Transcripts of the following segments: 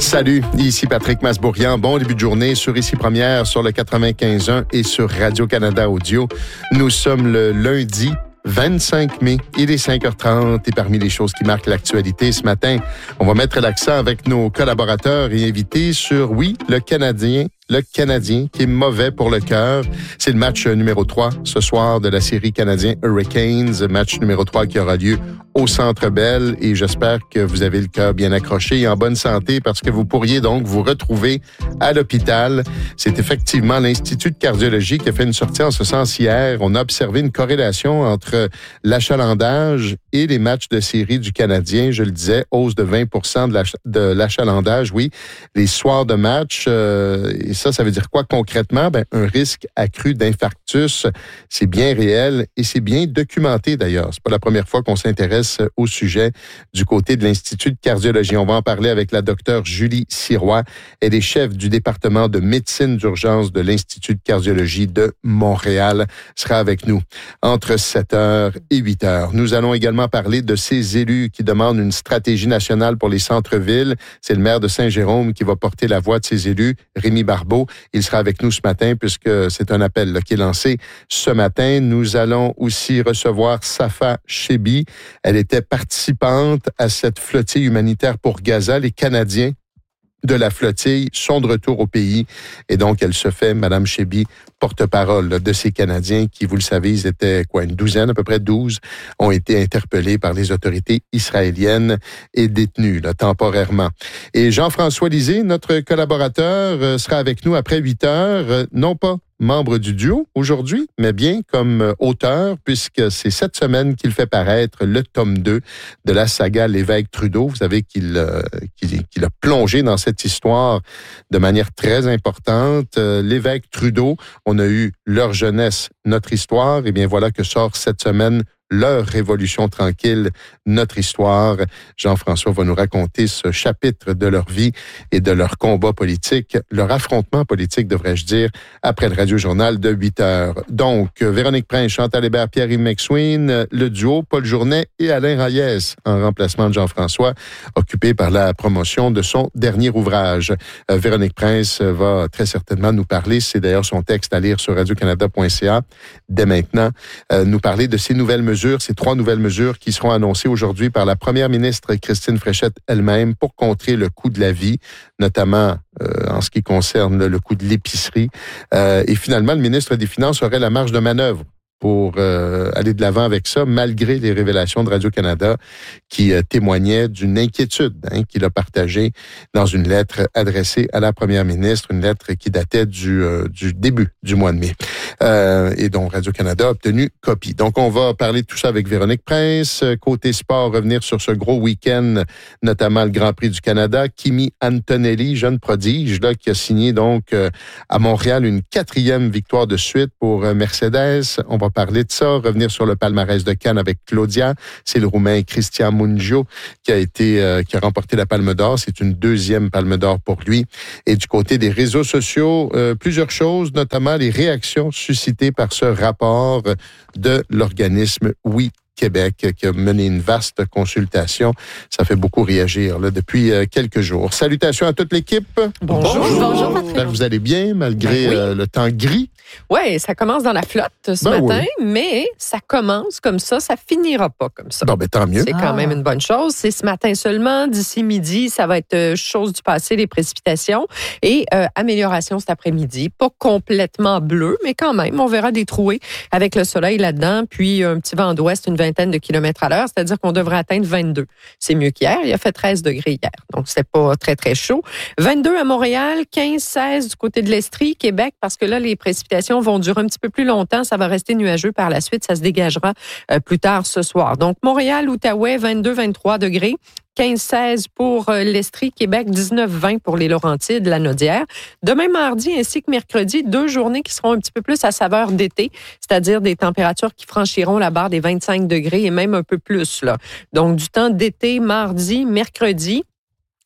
Salut, ici Patrick Masbourian. Bon début de journée sur Ici Première, sur le 95.1 et sur Radio-Canada Audio. Nous sommes le lundi 25 mai, il est 5h30 et parmi les choses qui marquent l'actualité ce matin, on va mettre l'accent avec nos collaborateurs et invités sur, oui, le Canadien qui est mauvais pour le cœur. C'est le match numéro 3 ce soir de la série Canadien Hurricanes, match numéro 3 qui aura lieu au Centre Bell et j'espère que vous avez le cœur bien accroché et en bonne santé parce que vous pourriez donc vous retrouver à l'hôpital. C'est effectivement l'Institut de cardiologie qui a fait une sortie en ce sens hier. On a observé une corrélation entre l'achalandage et les matchs de série du Canadien. Je le disais, hausse de 20% de l'achalandage, oui. Les soirs de match, et ça veut dire quoi concrètement? Un risque accru d'infarctus. C'est bien réel et c'est bien documenté d'ailleurs. C'est pas la première fois qu'on s'intéresse au sujet du côté de l'Institut de cardiologie. On va en parler avec la docteure Julie Sirois. Elle est chef du département de médecine d'urgence de l'Institut de cardiologie de Montréal. Elle sera avec nous entre 7h et 8h. Nous allons également parler de ces élus qui demandent une stratégie nationale pour les centres-villes. C'est le maire de Saint-Jérôme qui va porter la voix de ces élus, Rémi Barbeau. Il sera avec nous ce matin puisque c'est un appel qui est lancé ce matin. Nous allons aussi recevoir Safa Chebi. Elle était participante à cette flottille humanitaire pour Gaza. Les Canadiens de la flottille sont de retour au pays et donc elle se fait, Madame Chebi, porte-parole de ces Canadiens qui, vous le savez, ils étaient une douzaine, à peu près 12, ont été interpellés par les autorités israéliennes et détenus temporairement. Et Jean-François Lisée, notre collaborateur, sera avec nous après 8 heures, non pas membre du duo aujourd'hui, mais bien comme auteur, puisque c'est cette semaine qu'il fait paraître le tome 2 de la saga L'évêque Trudeau. Vous savez qu'il a plongé dans cette histoire de manière très importante. L'évêque Trudeau, on a eu leur jeunesse, notre histoire, et bien voilà que sort cette semaine leur révolution tranquille, notre histoire. Jean-François va nous raconter ce chapitre de leur vie et de leur combat politique, leur affrontement politique, devrais-je dire, après le Radio-Journal de 8 heures. Donc, Véronique Prince, Chantal Hébert, Pierre-Yves McSween, le duo Paul Journet et Alain Reyes, en remplacement de Jean-François, occupé par la promotion de son dernier ouvrage. Véronique Prince va très certainement nous parler, c'est d'ailleurs son texte à lire sur radiocanada.ca dès maintenant, nous parler de ces nouvelles mesures, ces 3 nouvelles mesures qui seront annoncées aujourd'hui par la première ministre Christine Fréchette elle-même pour contrer le coût de la vie, notamment en ce qui concerne le coût de l'épicerie. Et finalement, le ministre des Finances aurait la marge de manœuvre pour aller de l'avant avec ça, malgré les révélations de Radio-Canada qui témoignaient d'une inquiétude qu'il a partagée dans une lettre adressée à la première ministre, une lettre qui datait du début du mois de mai. Et dont Radio-Canada a obtenu copie. Donc, on va parler de tout ça avec Véronique Prince. Côté sport, revenir sur ce gros week-end, notamment le Grand Prix du Canada. Kimi Antonelli, jeune prodige, qui a signé donc à Montréal une 4e victoire de suite pour Mercedes. On va parler de ça, revenir sur le palmarès de Cannes avec Claudia. C'est le Roumain Cristian Mungio qui a remporté la Palme d'Or. C'est une 2e Palme d'Or pour lui. Et du côté des réseaux sociaux, plusieurs choses, notamment les réactions suscitées par ce rapport de l'organisme Oui Québec qui a mené une vaste consultation. Ça fait beaucoup réagir depuis quelques jours. Salutations à toute l'équipe. Bonjour. Bonjour, Patrick. J'espère que vous allez bien malgré le temps gris. Oui, ça commence dans la flotte ce matin, mais ça commence comme ça finira pas comme ça. Bon, tant mieux. C'est quand même une bonne chose. C'est ce matin seulement. D'ici midi, ça va être chose du passé, les précipitations. Et amélioration cet après-midi. Pas complètement bleu, mais quand même, on verra des trouées avec le soleil là-dedans, puis un petit vent d'ouest, une vingtaine de kilomètres à l'heure, c'est-à-dire qu'on devrait atteindre 22. C'est mieux qu'hier. Il a fait 13 degrés hier, donc c'est pas très, très chaud. 22 à Montréal, 15-16 du côté de l'Estrie, Québec, parce que là, les précipitations vont durer un petit peu plus longtemps. Ça va rester nuageux par la suite. Ça se dégagera plus tard ce soir. Donc, Montréal, Outaouais, 22-23 degrés. 15-16 pour l'Estrie, Québec, 19-20 pour les Laurentides, la Naudière. Demain, mardi, ainsi que mercredi, 2 journées qui seront un petit peu plus à saveur d'été, c'est-à-dire des températures qui franchiront la barre des 25 degrés et même un peu plus, là. Donc, du temps d'été, mardi, mercredi.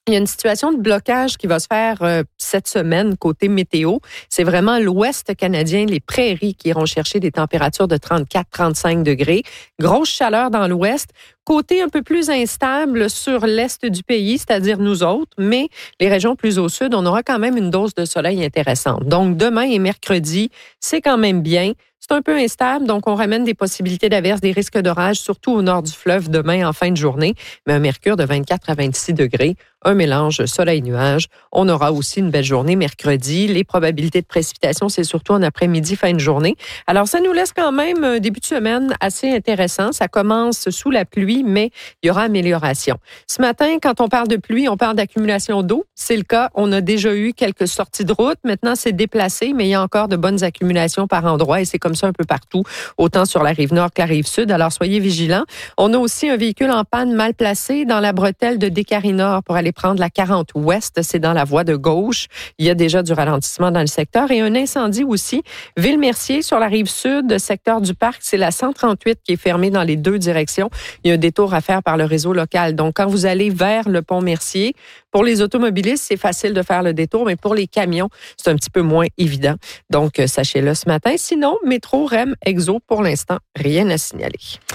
Il y a une situation de blocage qui va se faire cette semaine côté météo. C'est vraiment l'ouest canadien, les prairies qui iront chercher des températures de 34-35 degrés. Grosse chaleur dans l'ouest. Côté un peu plus instable sur l'est du pays, c'est-à-dire nous autres, mais les régions plus au sud, on aura quand même une dose de soleil intéressante. Donc demain et mercredi, c'est quand même bien. C'est un peu instable, donc on ramène des possibilités d'averses, des risques d'orage, surtout au nord du fleuve demain en fin de journée, mais un mercure de 24 à 26 degrés, un mélange soleil-nuage. On aura aussi une belle journée mercredi. Les probabilités de précipitation, c'est surtout en après-midi, fin de journée. Alors, ça nous laisse quand même un début de semaine assez intéressant. Ça commence sous la pluie, mais il y aura amélioration. Ce matin, quand on parle de pluie, on parle d'accumulation d'eau. C'est le cas. On a déjà eu quelques sorties de route. Maintenant, c'est déplacé, mais il y a encore de bonnes accumulations par endroits et c'est comme ça un peu partout, autant sur la rive nord que la rive sud. Alors, soyez vigilants. On a aussi un véhicule en panne mal placé dans la bretelle de Descaries-Nord pour aller prendre la 40 ouest. C'est dans la voie de gauche. Il y a déjà du ralentissement dans le secteur et un incendie aussi. Ville-Mercier sur la rive sud, secteur du parc, c'est la 138 qui est fermée dans les deux directions. Il y a un détour à faire par le réseau local. Donc, quand vous allez vers le pont Mercier, pour les automobilistes, c'est facile de faire le détour, mais pour les camions, c'est un petit peu moins évident. Donc, sachez-le ce matin. Sinon, métro, REM, Exo, pour l'instant, rien à signaler.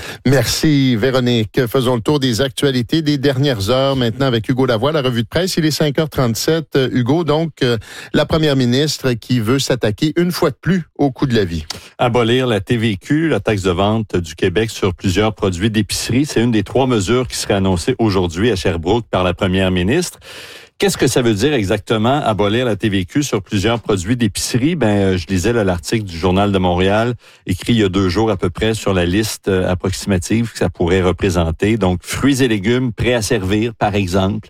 Merci, Véronique. Faisons le tour des actualités des dernières heures maintenant avec Hugo Lavoie, la revue de presse. Il est 5h37. Hugo, donc, la première ministre qui veut s'attaquer une fois de plus au coût de la vie. Abolir la TVQ, la taxe de vente du Québec sur plusieurs produits d'épicerie. C'est une des 3 mesures qui seraient annoncées aujourd'hui à Sherbrooke par la première ministre. Qu'est-ce que ça veut dire exactement, abolir la TVQ sur plusieurs produits d'épicerie? Je lisais l'article du Journal de Montréal, écrit il y a 2 jours à peu près, sur la liste approximative que ça pourrait représenter. Donc, fruits et légumes prêts à servir, par exemple,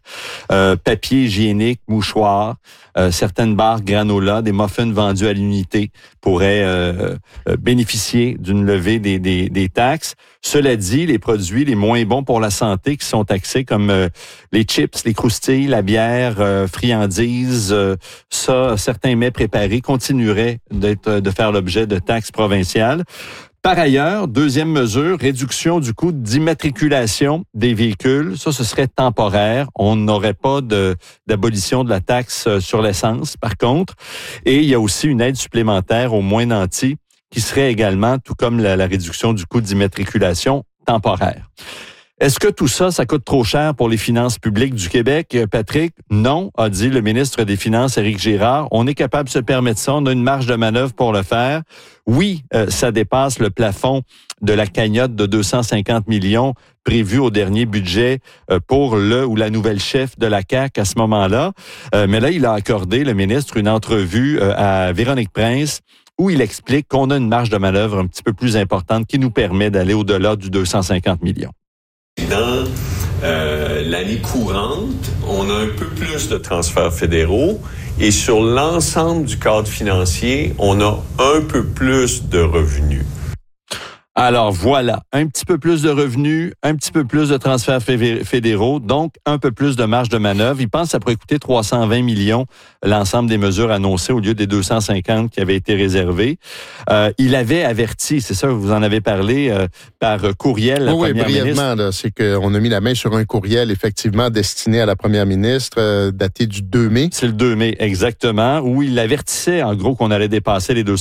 papier hygiénique, mouchoirs, certaines barres granola, des muffins vendus à l'unité pourraient bénéficier d'une levée des taxes. Cela dit, les produits les moins bons pour la santé qui sont taxés, comme les chips, les croustilles, la bière, friandises, certains mets préparés continueraient de faire l'objet de taxes provinciales. Par ailleurs, deuxième mesure, réduction du coût d'immatriculation des véhicules. Ça, ce serait temporaire. On n'aurait pas d'abolition de la taxe sur l'essence, par contre. Et il y a aussi une aide supplémentaire aux moins nantis qui serait également, tout comme la réduction du coût d'immatriculation, temporaire. Est-ce que tout ça, ça coûte trop cher pour les finances publiques du Québec, Patrick? Non, a dit le ministre des Finances, Éric Girard. On est capable de se permettre ça. On a une marge de manœuvre pour le faire. Oui, ça dépasse le plafond de la cagnotte de 250 millions prévu au dernier budget pour le ou la nouvelle chef de la CAQ à ce moment-là. Mais là, il a accordé, le ministre, une entrevue à Véronique Prince où il explique qu'on a une marge de manœuvre un petit peu plus importante qui nous permet d'aller au-delà du 250 millions. Dans l'année courante, on a un peu plus de transferts fédéraux et sur l'ensemble du cadre financier, on a un peu plus de revenus. Alors voilà, un petit peu plus de revenus, un petit peu plus de transferts fédéraux, donc un peu plus de marge de manœuvre. Il pense que ça pourrait coûter 320 millions l'ensemble des mesures annoncées au lieu des 250 qui avaient été réservées. Il avait averti, c'est ça, vous en avez parlé par courriel. Oui, brièvement, là, c'est qu'on a mis la main sur un courriel effectivement destiné à la première ministre, daté du 2 mai. C'est le 2 mai, exactement, où il avertissait en gros qu'on allait dépasser les 250